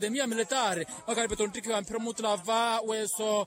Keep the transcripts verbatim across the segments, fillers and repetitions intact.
demia militare magari petontriki ampira mutlava weso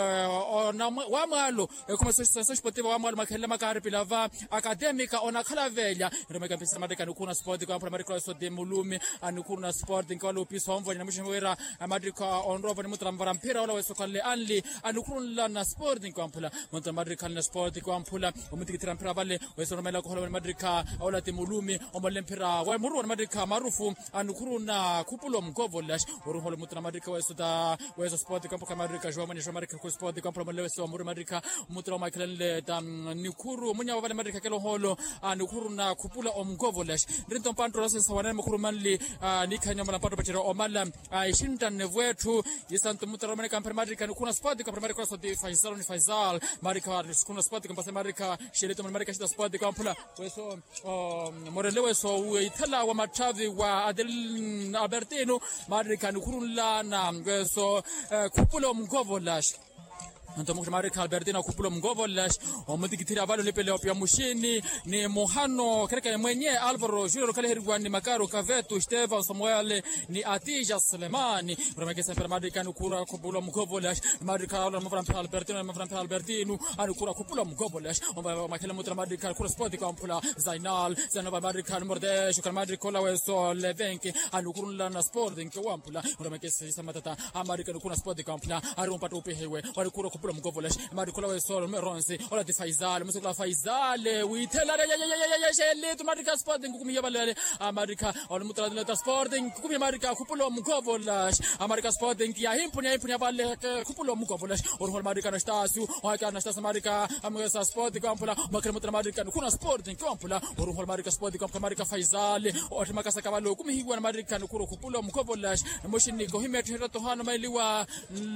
ona wa mwalo kuma sasa sportiva wa mwalo makhela makari pilava academica ona khalavela remeka pisa madika nukuna sport kwa primary class de mulumi anukuna sport ngalo pisa omvo na mushewera madika onrova ni mutramvara mpira wala weso kalle anli anukuna na sport kwa mpula monta madika na sport kwa mpula umutikitira mpira vale weso romela ko hola madika wala de mulumi omale mpira wa muru na madika marufu anukuna kupulo mgovo lash uruholo mutra madika weso da weso sport kwa mpaka madika jwa mani jwa madika ko sport kwa mpula weso muru madika mutra makelele tam nikuru munya wale madika kelo holo anukuru na kupula omgovo lash rinto pantro rasa sawana mukuru manli nikanya mala pato pachira omala ishinta nevetu yisanto mutra madika mpaka madika nukuna sport kwa madika ko de Faisal ni Faisal madika kuna sport kwa madika shirito madika shida sport kwa mpula weso morele weso uitala wa matavi wa Adel Albertino madika nukuru la na weso kupula omgovo lash Antomo Marika Albertino kupulo mgovo lash omudikitira balo lepele opya mushini ni Mohano kereka mwenye Alvaro Junior kale herwani Makaro Kavetu Stefan Samuel ni Atija Sulemani romekesa per Marika nukura kupulo mgovo lash Marika Alvaro Albertino Alvaro Albertino anukura kupulo mgovo lash omba makela mutra Marika kura sport kampula Zainal Zainal Marika Mordesh kala Marika la weso levenke anukurula na sport nkawampula romekesa samatata Marika nukura sport kampula arumpa topehewe walikura mgovo lash madikola weso meronse ola de Faisal musukla Faisal witela ya shele tumadika sporting kukumia balale America ola mutala de sporting kukumia America kupulo mgovo lash America sporting ya himpunya himpunya bale kupulo mgovo lash ola America na stasu waka na stasu America amesa sporting kampula makre mutala America kuna sporting kampula ola America sporting kampula America Faisal ola makasa kabalo kumihigwa America kuro kupulo mgovo lash moshini ko himetera to hano mailiwa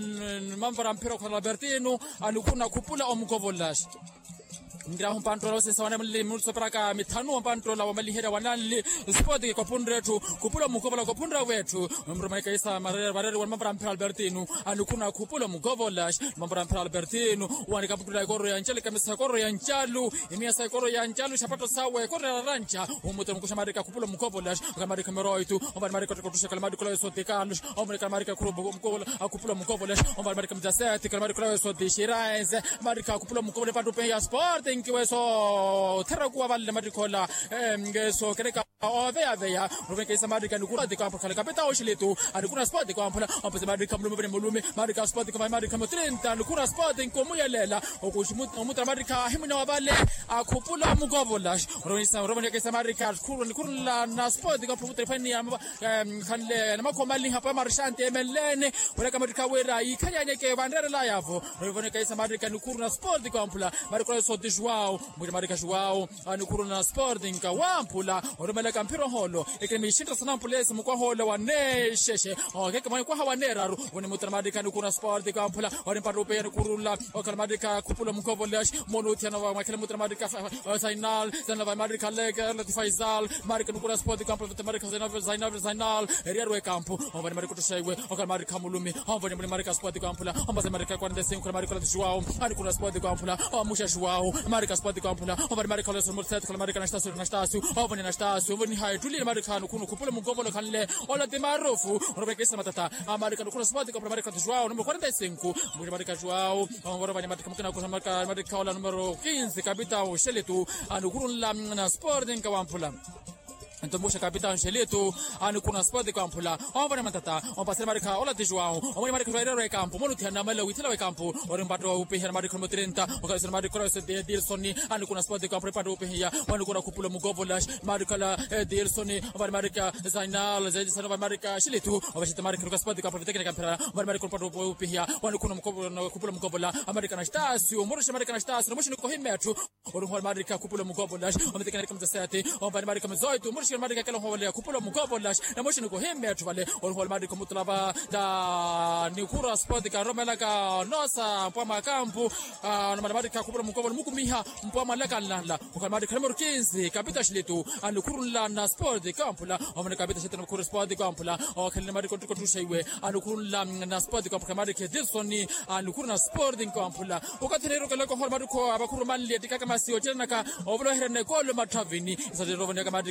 mamvara mpero kwa Albertino anukuna kupula omgovo lash ngira humpantolo se sawana mli mulso praka mitanu humpantolo wa malihera wanali sport ko pundretu kupula mugovo ko pundra wetu mrumaika isa marere barere wa mambra mpira Albertino anukuna kupula mugovo lash mambra mpira Albertino wanika pukula koro ya nchali kamisa koro ya nchalu imia sa koro ya nchalu shapato sawe koro ya rancha umuto mkusha marika kupula mugovo lash kamari kamero itu omba marika kutusha kalmadi kula sote kanush omba marika kurubo mugovo kupula mugovo lash omba marika mjaseti kalmadi kula sote shiraenze marika kupula mugovo patu pe ya sport Weso terakuwa vale madikola ngeso kereka ove aveya ruvenke samadika nukura de kampo kale kapeta oshiletu adikuna sport kwa mpula opese madika mlume mulume madika sport kwa madika trenta nukura sport nkomuyelela okushumuta mutra madika himuna wavale akupula mugovo lash ruvensa ruvenke samadika kuru nikurla na sport kwa promoter fani kanle na makomali hapa marshante emelene wala madika wera ikanyanyeke bandera la yavo ruvenke samadika nukura sport kwa mpula madika so de Joao muri marika Joao anukuru na sporting kawampula oromela kampiro holo ekemishinda sana polisi mukwa holo wanesheshe okeke mwa kwa hawaneraru woni mutaramadika nukuru sporting kampula orimparo pe kurula okalmadika kupula mkovo lash monutia na makela mutaramadika Zainal Zainal Marika Lega Faisal Marika nukuru sporting kampula Marika Zainal Zainal Zainal eriarwe kampo obani marika tushayiwe okalmadika mulumi obani muri marika sporting kampula ombaze marika kwa ndese kwa marika Joao anukuru sporting kampula musha Joao Marika sport kampula obani Marika leso mutset kala Marika nastasu nastasu obani nastasu obani haytuli Marika nukunu kupula mugovo kanle ola de marufu robekesa matata Marika nukunu sport kampula Marika Joao numero quarenta e cinco muri Marika Joao obani Marika mkana kwa Marika Marika ola numero quinze kabita o sheletu anukunu la na sporting kampula Ntombosha capitão Xeleto anukuna sport kampula obani matata obasera Marika ola de Joao obani Marika Joao campo monutia mala witila campo orimbato upeha Marika trenta okasera Marika de Dilsoni anukuna sport kampula pato upeha wanukuna kupula mugovo lash Marika la Dilsoni obani Marika Zainal Zaidi sana Marika Xeleto obashita Marika sport kampula teknika kampula obani Marika pato upeha wanukuna mugovo kupula mugovo la Amerika na Stasio morosha Marika na Stasio moshi ko himetu orumwa Marika kupula mugovo lash obani teknika mzasati obani Marika mzoito Marika kala hole kupula mugovo lash na moshi niko himetu vale orhol Marika mutlava da nikura sport ka romela ka nosa kwa makampu na Marika kupula mugovo mukumiha mpwa malaka lala kwa Marika numero quinze kapita Xeletu anukurula na sport kampula omne kapita Xeletu nukura sport kampula okhle Marika tuko tushaiwe anukurula na sport kampula Marika Dilsoni anukura sport kampula ukathenero kala ko hol Marika abakuru manli etika kama sio tena ka oblo herene kolo matavini sadero vanya Marika mutlava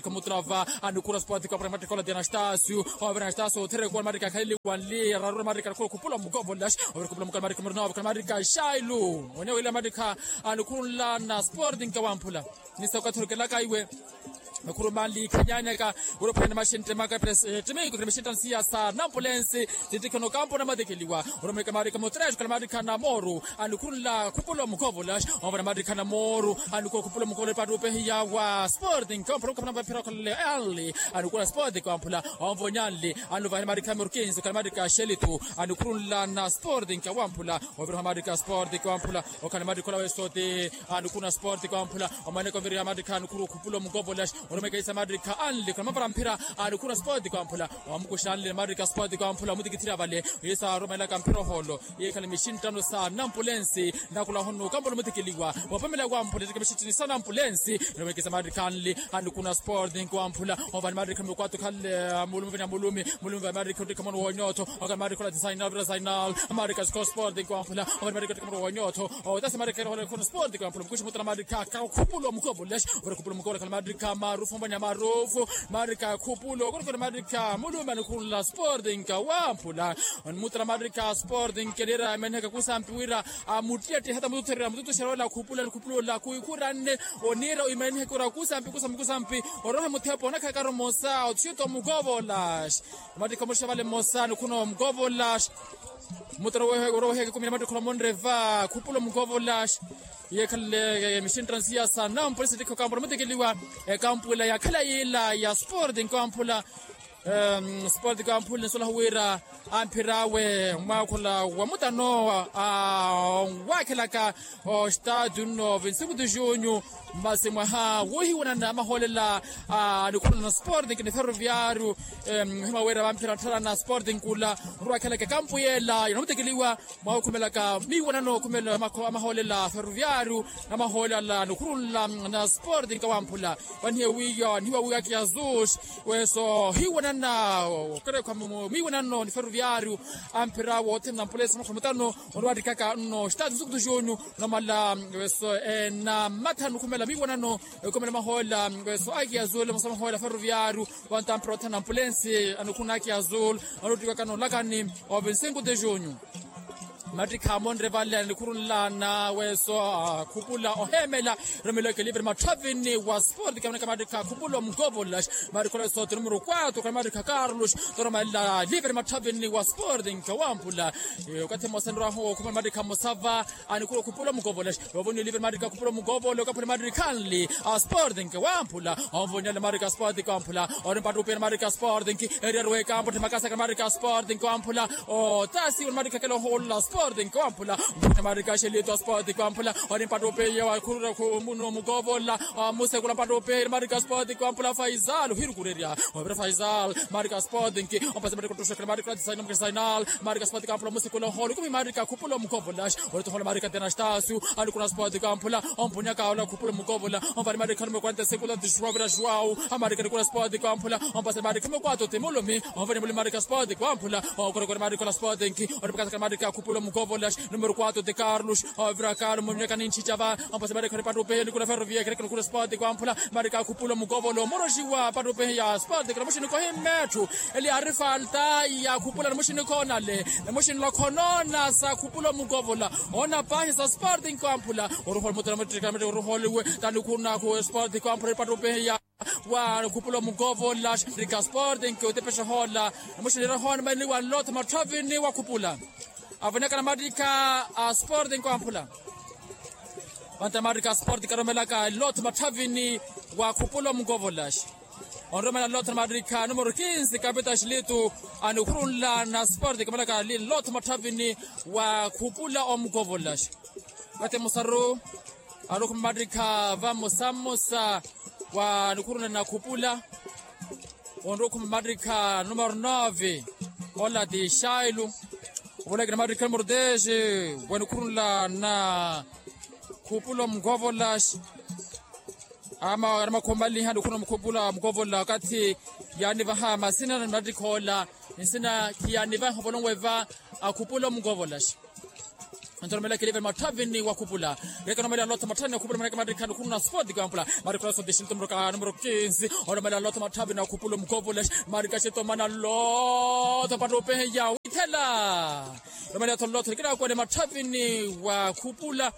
va anukura sport kwa prematic kola Anastasio over Anastasio tere kwa marika Khalili Wanli rarura marika kwa kupula mgovo lash over kupula mgovo marika mrnova kwa marika Shailu wenyewe ile marika anukula na Sporting Kawampula ni sokatulekela kaiwe Kurumali Kanyanyaka European machine temaka press temiko kremishita siasa Nampulense titikono kampo na madekeliwa Uromeka marika motresh kwa marika na Moru anukunla kupulo mkovola over marika na Moru anuko kupulo mkovola padupe hiya wa Sporting kampo kwa namba pira kale ali anukula Sporting kampula onvonyali anuva marika Murkinzo kwa marika Shelitu anukunla na Sporting kawampula over marika Sporting kampula okana marika wesote anukuna Sporting kampula omaneko viri marika anukuru kupulo mkovola Uromeka isa Madrika anli kwa mafara mpira alukuna Sporting kampula wamukushanli Madrika Sporting kampula mutikitira vale isa Romela kampiro holo yekale mishintano sa Nampulense nakula hono kampula mutikiliwa wapamela kwa mpula tikimishitini sa Nampulense Uromeka isa Madrika anli alukuna Sporting kampula wavani Madrika mkwatu kale mulumi vina mulumi mulumi vya Madrika utikamono wanyoto waka Madrika la designer vila zainal Madrika sko Sporting kampula wavani Madrika utikamono wanyoto wadasi Madrika kuna Sporting kampula mkushi mutana Madrika kupulo mkovolesh wale kupulo mkovolesh kala Madrika marufu mbanya marufu Madrika kupulo kuna Madrika muluma nukula Sporting kawampula mutra Madrika Sporting kelera meneka kusampiwira mutiati hata mututerera mututu sharola kupula kupulo la kuikurane onira imeneka kura kusampi kusampi kusampi oroha mutepo nakakaro mosa otsito mugovolash Madrika mushavale mosa nukuno mugovolash mutra wehe orohe kumina Madrika monreva kupulo mugovolash yekale mission transiasa Nampulense diko kampula mutekeliwa kampula ya kala ila ya Sporting kampula um Sporting kampula sola huira ampirawe makula wa mutano a wakelaka o stade no vingt-cinq de junho masema ha wohi wana maholela nikuna na Sporting ni Ferroviario hima wera vampira tala na Sporting kula ruakelaka kampuyela yanomutekeliwa makumelaka mi wana no kumela maholela Ferroviario na maholela nukurula na Sporting kawampula wani wiya niwa wiya kiazush weso hi wana na kare kwa mi wana no ni Ferroviario ampira wote na Nampulense mutano onwadi kaka no stade vingt-cinq de junho na mala weso na matanu kumela mi wana no kumela mahola weso aki azul musama mahola Ferroviario wanta prota Nampulense anukuna aki azul anodika kano lakani o vingt-cinq de junho Madrika monrevale nikurula na weso kupula ohemela remelo kelibre matravini wa Sporting kama Madrika kupulo mgovola Madrika so numero quatro kama Madrika Carlos toromela libre matravini wa Sporting kawampula ukate mosendra ho kuma Madrika Mosava anikuro kupulo mgovola wabonye libre Madrika kupulo mgovola kapula Madrika kanli Sporting kawampula onvonya le Madrika Sporting kawampula onpatu pe Madrika Sporting ererwe kampo temakasa kama Madrika Sporting kawampula o tasi Madrika kelo hola Sporting kampula Madrika Shelitu Sporting kampula oni patope ya kurura ku muno mugovola muse kula patope Madrika Sporting kampula Faisal hiru kureria obra Faisal Madrika Sporting ki opasa Madrika tusha Madrika design mkesainal Madrika Sporting kampula muse kula holu kumi Madrika kupulo mugovola oto hola Madrika Anastasio ali kuna Sporting kampula ompunya kaola kupulo mugovola omvali Madrika mkwanta sekula dishwabra jwao Madrika kuna Sporting kampula opasa Madrika mkwato temolomi omvali muli Madrika Sporting kampula okora kwa Madrika Sporting ki oripaka Madrika kupulo mugovola numero quatro de Carlos vira caro muneka ninchichava ampasa Madrika patope ni kuna Ferrovia kile kuna Sporting kampula Madrika kupulo mugovola moroshiwa patope ya Sporting kama mushini kwa himetu eli arifa alta ya kupula mushini kona le mushini la konona sa kupulo mugovola ona pahi sa Sporting kampula orohol mutana Madrika orohol tani kuna ku Sporting kampula patope ya wa kupulo mugovola Madrika Sporting ko tepesha hola mushini rahon mani wa lot matravini wa kupula avoneka na Madrika uh, Sporting kampula wanta Madrika Sporting karomela ka lot matravini wa kupulo mgovolash onromela lot Madrika numero quinze kapita Shelitu anukurula na Sporting kamela ka lot matravini wa kupula omgovolash wate musaro aruku Madrika vamos samosa wa nukurula na kupula onroku Madrika numero nove ola de Shailu wala kina Madrika mordeje wanukurula na kupulo mgovola ama ama kombali hando kuna mkopula mgovola kati yani vahama sina Madrika hola sina kiani vaho bolongweva kupulo mgovola Antara mela kile matavini wa kupula. Reka na mela lota matani wa kupula mela Madrid kan kuna sport kampula. Madrid cross de shilto mroka numero quinze. Ora mela lota matavini wa kupula mkovolesh. Madrid kasheto mana lota pato pe ya witela. Ora mela lota kila kwa matavini wa kupula.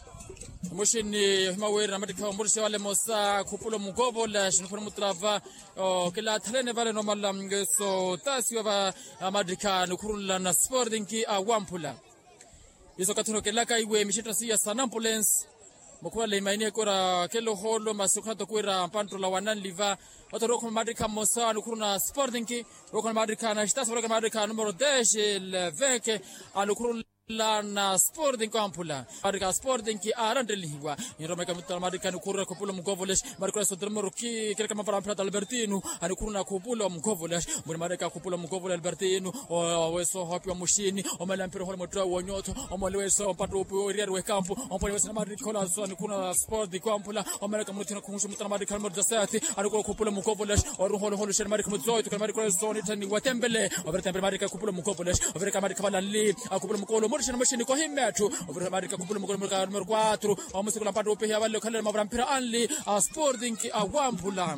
Moshini mawera Madrid mburse wale mosa kupula mkovolesh. Nufuna mutlava kila thalene vale no mala mgeso tasi wa Madrid kan kurula na sporting ki awampula. Iso katoro kelaka iwe mishitasi ya Sanampulens mokwa le maine kora kelo holo masukhato kwera mpantro la wanan liva otoro ko madrika mosa nukuruna sporting ki roko madrika na shita sura madrika numero ten le vingt anukuruna na sporting kampula madrika sporting ki arande liwa irome kamutala madrika nukura kopula mgovolesh madrika sodrmo roki kelka mapara plata Albertino anukuruna kopula mgovolesh muri madrika kopula mgovolesh Albertino o weso hopi wa mushini o malampiro holo motra wonyoto o molweso pato riero we campo o polweso madrika kola so anukuruna sporting kampula o malaka mutina kumushu mutala madrika numero dix-sept anukura kopula mgovolesh o holo holo sher madrika mutzoito kala madrika zoni tani watembele o vertembe madrika kopula mgovolesh o verka madrika balali akopula mkolo Morisha mashini kwa himetu over America kupula mkono numero quattro o musikula pato pe yavallo kale mabram pira anli a sporting ki awampula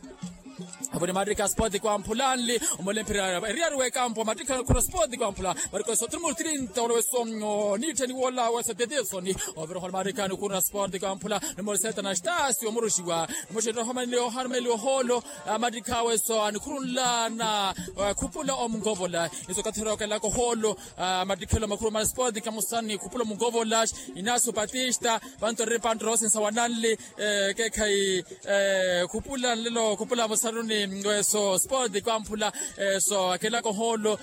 Abone Madrika sport kwa Ampulanli umolempira riaru we campo Madrika kwa sport kwa Ampula Madrika sotrimo thirty ole sonno niteni wala wasa dedesoni over hol Madrika kwa sport kwa Ampula numero seven na stasi omurushiwa moshero hamanleo harmeleo holo Madrika weso anukurula na kupula omngovola izo kathero kala ko holo Madrika lo makuru ma sport kwa musani kupula mngovola inaso patista banto repandro sensa wananli ke kai kupula lelo kupula saruni ngweso sport kwampula so akela ko holo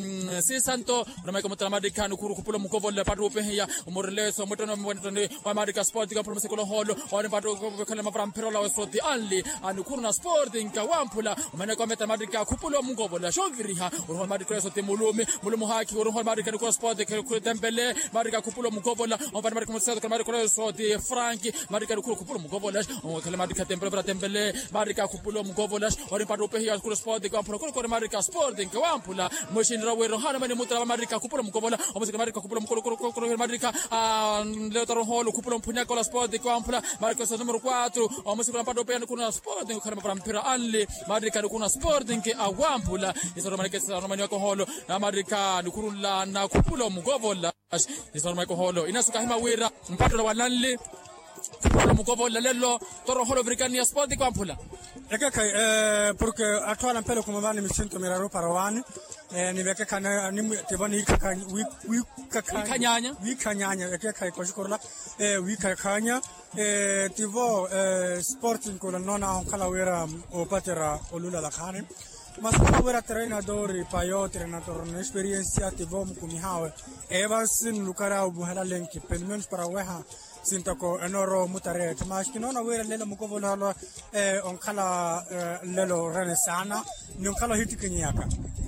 si santo roma ko Madrika nukuru kupula mkovola patu pe ya umoreleso motono mwanitone wa Madrika sport kwa promise ko holo wa patu ko kala mafram perola so the only anukuru na sport kwampula umene ko meta Madrika kupula mkovola shoviriha ro Madrika so te mulume mulumu haki ro Madrika ko sport ko tembele Madrika kupula mkovola on va Madrika mutsa ko Madrika so the franki Madrika kupula mkovola on kala Madrika tembele tembele Madrika kupula mkovola ori pato pe ya ku sport kwa pro ko Madrika sporting kwa Ampula machine rawero hana mane mutra Madrika kupula mkovola omuse Madrika kupula mkolo ko ko Madrika leo taro holo kupula mpunya ko sport kwa Ampula Madrika so numero quattro omuse kwa pato pe ya ku sporting kana para mpira anli Madrika ku sporting kwa Ampula iso Madrika so mane ko holo na Madrika nukurula na kupula mkovola iso mane ko holo inasuka hima wira mpato la wananli kupula mkovola lelo toro holo Africania sport kwa Ampula Eka kai eh porque atwala mpelo kuma bani mishinto miraro parawani eh ni veke kana ni tebani kaka wi wi kaka kanyanya wi kanyanya eka kai ko shikorla eh wi kanya eh tivo eh sporting ko nona on kala wera o patera olula la khane masala wera treinadori payo treinador no experiencia tivo mkumi hawe Evansin lukara u buhala lenki pelmens para weha sintako enoro mutare tamash kinona wera lelo mukovola lo eh on kala lelo renesana ni on kala hitikinyaka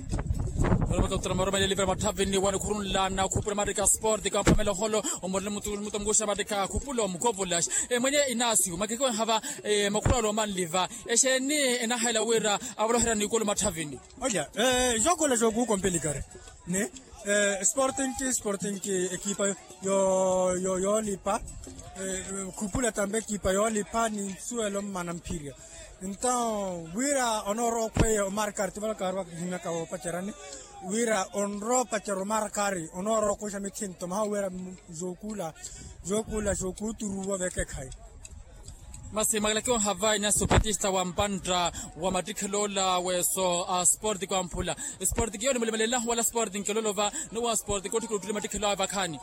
Roma kontra Roma le livre matavini wana kurunla na kupula Madrika sport kwa pamela holo omorle mutu mutangusha Madrika kupulo mkovola e mwenye inasiu makiko hava e makula lo man liva e sheni ena hala wera abalo hera ni kolo matavini oya eh joko le jogo kompelikare ne eh sporting ki sporting ki equipa yo yo yo lipa eh kupula tambe equipa yo lipa ni suelo manampiria então wira onoro kwe marcar tivala karwa hinaka o pacherani wira onro pachero marcari onoro ko shamitin to ma wira zokula zokula zokuturu wa veke kai Masi magalakio hava ina sopatista wa mpandra wa Madrika lola weso uh, sport kwa Ampula sport kiyo ni mlemelela wala sport nkelolova nuwa sport kwa tukulu Madrika lola vakani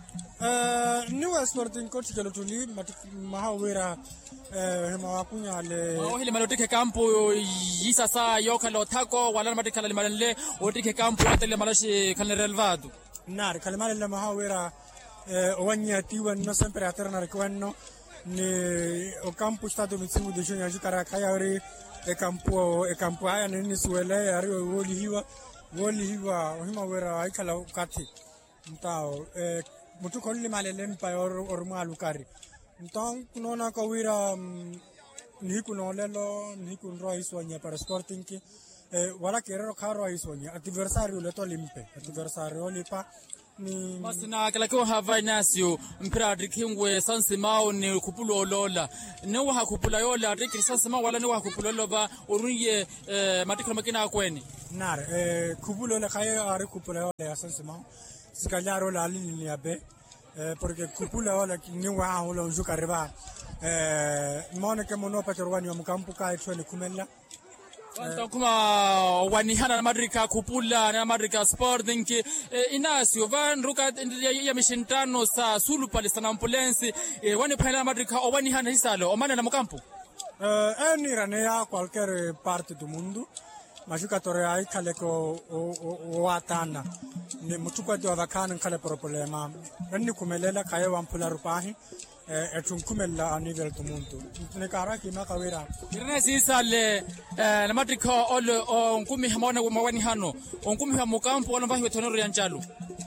eh nuwa sport kwa tukulu tuli mahawira eh mawakunya le oh hile malotike kampo yisa saa yoka lotako wala Madrika la malenle otike kampo atele malashi kalne relvado nar kalmale la mahawira eh wanya tiwa no sempre aterna rekwano ni o campo stato mitsingu de jonya jikara kayari e campo e campo haya nini suele ari woli hiwa woli hiwa hima wera aikala kati mtao e mutu kolli malele mpa or or malu kari mtang kunona ka wira ni kuno lelo ni kun rois wanya para sporting ki e wala kerero karo iswanya adversario le to limpe adversario lipa ni masina kala ko hava Inácio mpira drikingwe sansimao ni kupulo lola ne wa kupula yola drikir sansimao wala ne wa kupulo loba orunye matikolo makina kweni nar eh kupulo la kaya ari kupula yola ya sansimao sikanyaro la lini ya be eh porque kupula yola ni wa hola ujuka reba eh mona ke mono patorwani wa mkampu kai twene kumella Wanta kuma wanihana na madrika kupula na madrika Sporting Inácio van ruka ya mishintano sa sulu pale sana ambulensi wani pale na madrika o wanihana hisalo o mana na mkampu eh eni ranea qualquer parte do mundo ma giocatore ai kale ko o atana ne mutuka do avakana kale problema ranni kumelela kaye wampula rupahi e tunkumella a nivel do mundo ne kara ki makawera irene sisale na madrika ol onkumi hamona mawani hano onkumi ha mukampu wala mbahi wetonero ya njalo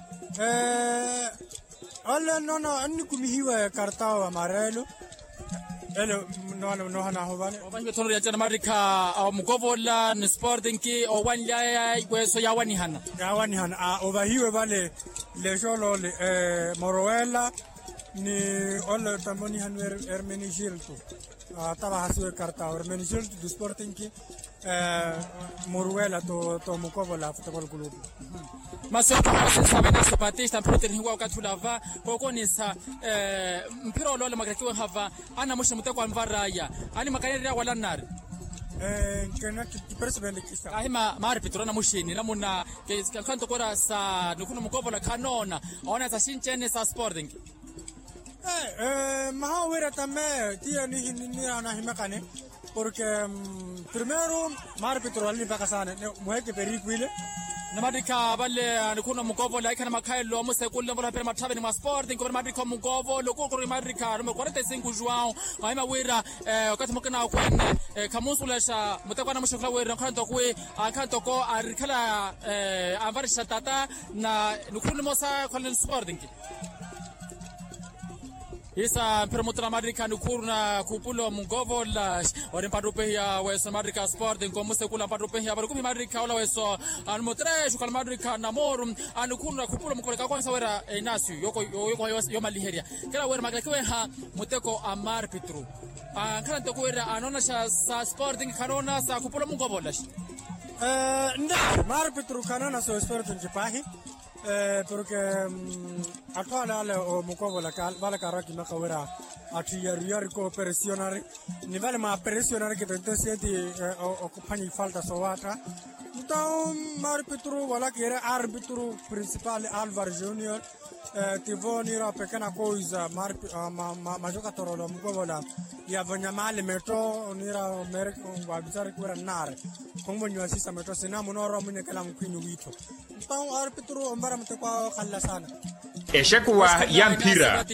eh alla no no anni kumihiwa kartao amarelo Hello, no no no hana hovane. Obanyo tono ya jana marika mugovola ni Sporting ki o wanya kweso ya wani hana. Ya wani hana a obahiwe vale le jolo le eh Moroela ni ol tamoni hanwer Hermenegildo. Ah taba hasiwe karta Hermenegildo du Sporting ki eh Moroela to to mugovola football club. Masoko sabe na Batista mprote hiwa wakati ulava koko ni sa eh mpira lolo magakiwa hava ana musha muteko amvaraya ani makanira wala nari eh kana kipresibele kisa ahima mari petrona mushini namuna kanto kora sa nukuno mukovola kanona ona sa shinchene sa Sporting eh eh mahawira tame tia ni ni ana himakane porque primero mari petrolani pakasane muheke periquile na madrika bale nukuno mukovola ikana makailo musekulle mbola pera mathabeni ma Sporting ko madrika mukovola ko ko madrika no forty-five João ahima wira eh wakati mukana kwene kamusula sha mutakwana mushokla wira khanto kwe akhanto ko arikhala eh avarisha tata na nukuno mosa kwa Sporting Isa promotora madrika nukurna kupulo mugovola ore padupe ya weso madrika Sporting ko musekula padupe ya barukumi madrika wala weso an motreshu kal madrika namorum anukurna kupulo mukoleka kwanza wera Inácio yoko yoko yo maliheria kala wera magakwe ha muteko amar petru ankana to wera anona sha sa Sporting kanona sa kupulo mugovola eh nda mar petru kanona so Sporting jipahi eh porque atwala ale o mukovola kal vale karaki makawera atiya riari ko pressionare ni vale ma pressionare che tento sieti o compagni falta sowata então mar petru wala que era árbitro principal Álvaro Júnior eh tivoni ra pequena coisa mar ma ma giocatore lo mukovola ya vanya male meto nira merko wa bizarre kwera nare kongo nyo asisa meto sina monoro munye kala mkwini wito então árbitro ombara mtekwa khalla sana Eshekwa ya mpira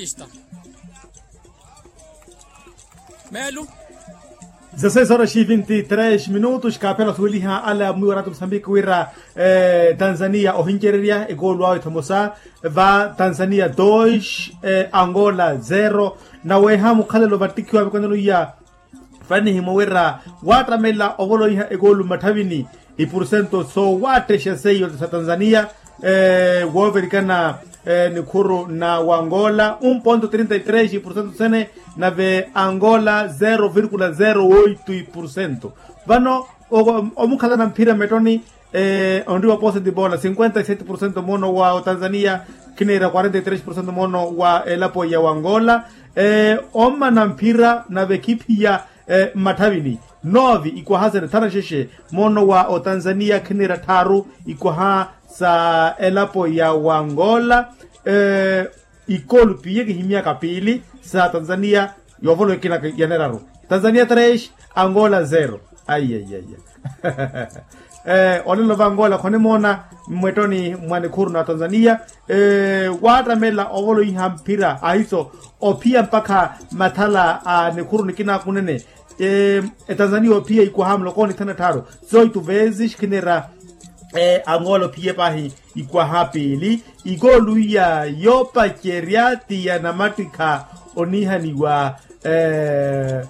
Melo dezesseis horas e vinte e três minutos kapela suliha ala muwaratu Moçambique wira eh, Tanzania ohinkeria e gol wa Tomosa va Tanzania dois eh, Angola zero na weha mukhalelo batikiwa kwendelo ya fani himowera watramela ovolo iha e gol mathavini e porcento so wate shaseyo sa Tanzania eh woverikana eh, Nikuru na Angola um ponto trinta e três por cento sene na ve Angola zero vírgula zero oito por cento vano omukhala na mpira metoni eh ondiwa pose de bola cinquenta e sete por cento mono wa Tanzania kinera quarenta e três por cento mono wa elapo ya Angola eh oma na mpira na ve kipi ya eh, mathavini novi iko hazere tarasheshe mono wa o Tanzania kinera taru iko ha sa elapo ya Angola eh ikolu piyege himia kapili sa Tanzania yovolo kila yaneraru Tanzania três Angola zero ay ay ay eh olelo va Angola khone mona mwetoni mwane khuru na Tanzania eh watamela ovolo ihampira aiso opia mpaka mathala a nekhuru nikina kunene eh Tanzania opia iko hamlo koni tana taro zoitu vezes kinera eh Angola pie pahi ikwa hapili igolu ya yopa keriati ya namatika onihani wa eh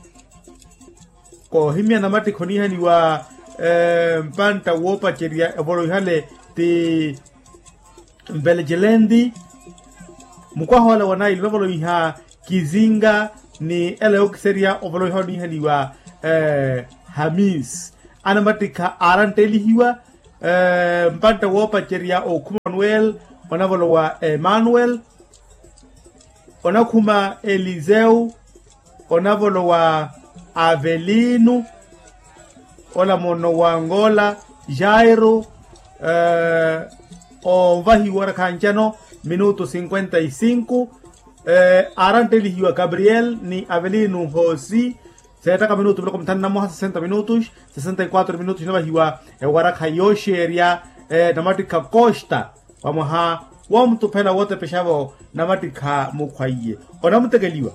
ko himia namatika onihani wa eh mpanta wopa keria evolo hale ti Mbelejelendi mukwaho wala wana ilvelo iha Kizinga ni eleokseria ovelo honi haniwa eh Hamis anamatika aranteli hiwa eh mpanta wopa cheria o Manuel onavolo wa Emmanuel onakuma Eliseu onavolo wa Avelino ola mono wa Angola Jairo eh o vahi wara kanchano minuto cincuenta y cinco eh aranteli hiwa Gabriel ni Avelino Hosi setaka minuto bilo komtana mo sesenta minutos sesenta y cuatro minutos nova hiwa e wara Kayoshi area eh namatika Costa wamoha wamtu pena wote peshavo namatika mukhwaye onamutegeliwa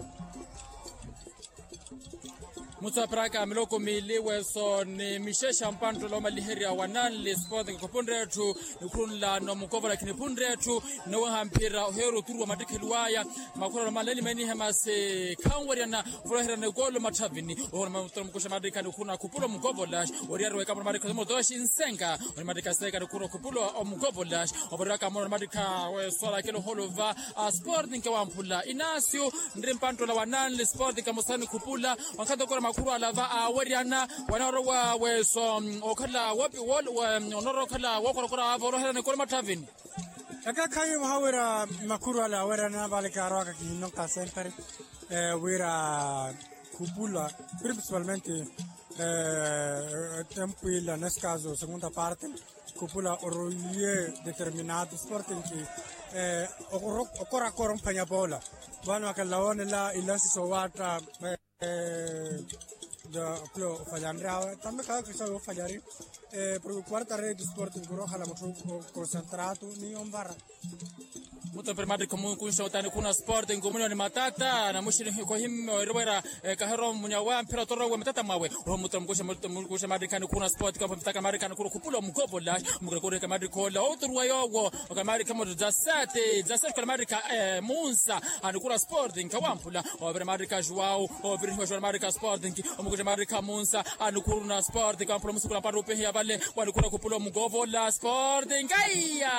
Musa praka miloko miliwe so ni mishesha mpanto lo maliheria wanan le sport ko pondre tu kunla no mukovola kini pondre tu no hampira hero turu matike luaya makoro maleli meni hamase kanwari na frohera ne golo matavini o mamutra mukosha madika ni kuna kupulo mukovola oriaro weka madika mo doshi insenga o madika seka ni kuna kupulo o mukovola oboraka mo madika we sola kilo holova sport nke wampula inasio ndre mpanto la wanan le sport kamusani kupula wakati kwa kuru alava awariana wanaro wa weso okhala wapi wol onoro khala wakora kora avoro hera ne kol matavini aka kai muhawira makuru ala awariana balika araka kinno ka sempre eh wira kupula principalmente eh tempo il nel caso seconda parte kupula orlie determinato sporting che eh okora koron panya bola bana kalaone la ilasi sowata eh da quello fallandra tambe ka che stavo fallare eh per quarta rete di sport in goro hala molto concentrato ni on barra muta per madri komu kunsho tani kuna sport in comune ni matata na mushiri ko himmo irwera ka hero munya wa mpira toro wa matata mawe ro muta mkusha mkusha madri kan kuna sport ka mtaka madri kan kuna kupulo mkopo la mukore kore ka madri kola otru yogo ka madri kama za sate za sate ka madri ka munsa an kuna sport in ka wampula o ver madri ka Joao o ver ho madri ka sport in mukuje madri ka munsa an kuna sport ka wampula musu kula paro pe ya vale wa kuna kupulo mgovo la sport in kaya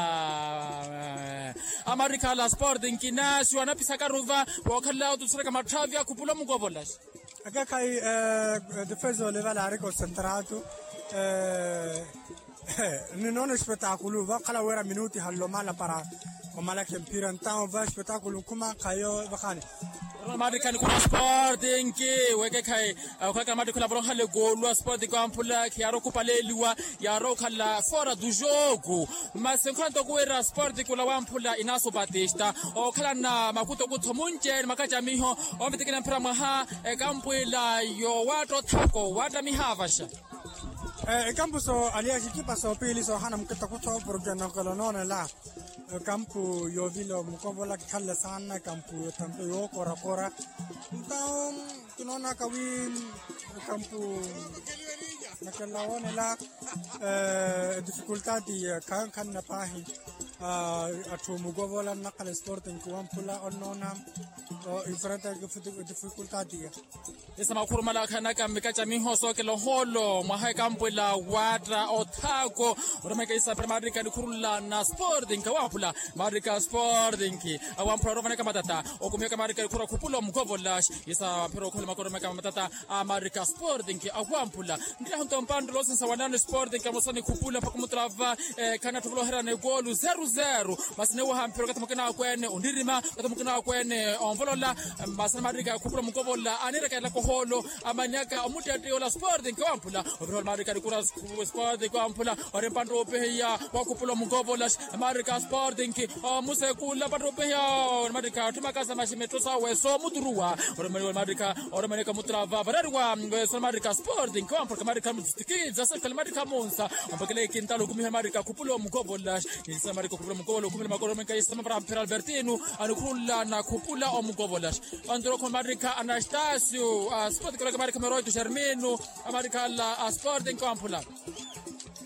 America la sport inkinasi wanapisa karuva wakala utusreka matavia kupula mugovolas aka kai eh difeso level are concentrato eh non è spettacolo va kala wera minuti hallo mala para komala kempira ntan va spettacolo kuma kayo bakani America ni kuna sport inki weke kai kwa America la bro hale golu sport kwa ampula kiaro kupaleliwa yaro kala fora du jogo mas enquanto kuera sport kula wampula inaso batista o kala na makuto kutomunje makaja miho o mitikina mpira maha e kampula yo wato thako wata mihavasha eh campo so alia ki paso pili so hana mkita kuto programa kolonona la campo yo vilo mukovola khala sana campo tanto yo kora kora então tunona kawi campo nakalaone la eh difficoltà di kan kan na pahi atu mukovola nakala sporting kuampula onona o ifrata difficoltà di esa makuru mala kana kamikacha mihoso ke lo holo mahai campo la watra othako romeka isa primarika kurula na sporting kawampula marika sporting ki awampula romeka matata okumeka marika kura kupulo mkovolash isa pero kula makoro meka matata marika sporting ki awampula ndia honto mpando lo sensa wanane sporting kamosani kupula pakumutrava kana tulo hera ne golu zero zero masne wa hampero katamukana kwene undirima katamukana kwene onvolola masne marika kupula mkovola anira kaila koholo amanyaka omutete yola sporting kawampula overall marika kura sport kawampula orempando peya wakupula mkovola marika sporting ki muse kula paro peya marika tumakasa mashimetosa weso muturuwa oremani marika oremani kamutrava bararwa weso marika sporting kawampula marika mstikiza sasa marika monsa ambakele kintalo kumi marika kupula mkovola isa marika kupula mkovola kumi makoro menka isa mara per Albertino anukula na kupula omkovola andro kon marika Anastasio sport kala marika meroito Germino marika la sporting kawampula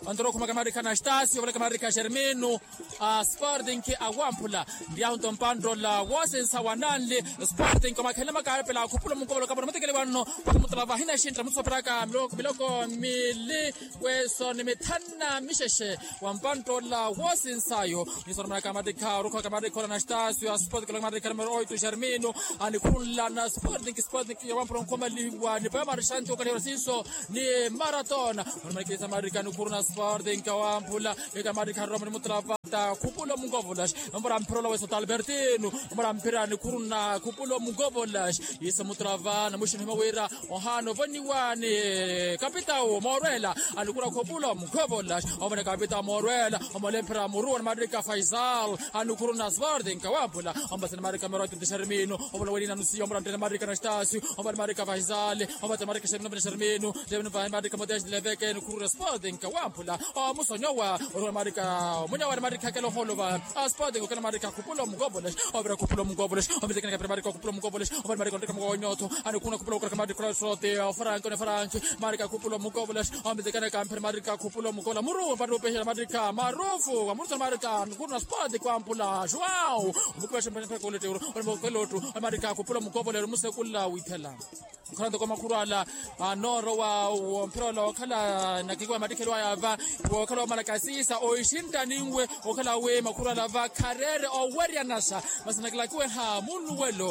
andro kuma kamarika Anastasio wala kamarika Germino a Sporting ki awampula ndia hunto mpando la wasensa wananle Sporting kama khela makare pela khupula mukolo kabona matekele wanno kumutla hina shintra mutsopraka miloko miloko mili weso nimetana misheshe wampando la wasensayo nisona kamarika ruko kamarika Anastasio Sporting kamarika numero oito Germino ani kulla na Sporting Sporting ya wampro koma liwa ni pama rishanto kale siso ni marathon unamake kamarika nukuruna Sporting kawampula kamarika Roman mutlava ta kupulo mungovolash mbara mprola weso Albertino mbara mpirani kuruna kupulo mungovolash yesa mutrava na mushini mawera ohano vaniwane kapitao Morela alikura kupulo mungovolash obane kapitao Morela omolempra muru Madrika Faisal anukuruna Sporting kawampula ambasana Marika Meroti Shermino obane welina nusi mbara mpirani Marika Anastasio obane Marika Faisal obane Marika Shermino Shermino Devin Van Marika Modest Leveke nukuruna Sporting kawampula o musonyowa Marika munyawa Marika kelo holova Sporting kana Marika kupulo mugobolash obra kupulo mugobolash obra kana Marika kupulo mugobolash obra Marika ndika mgonyoto anukuna kupulo kana Marika sote Franco ne Franco Marika kupulo mugobolash obra kana kamper Marika kupulo mugola muru bado pesha Marika marufu amurta Marika kuna Sporting kwampula Joao mukubasha mpaka kule teuro mukolotu Marika kupulo mugobolash musekula withela khanda koma kurala noro wa mpiro khala nakikwa madikelo yava wakhala malakasisa o ishinta ningwe wakhala we makurala va karere o warianasha masanakla kwe ha munu welo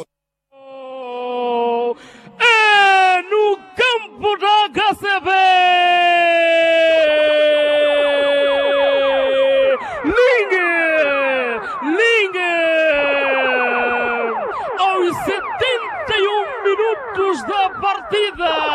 é no campo da H C B Linge Linge aos setenta e um minutos da partida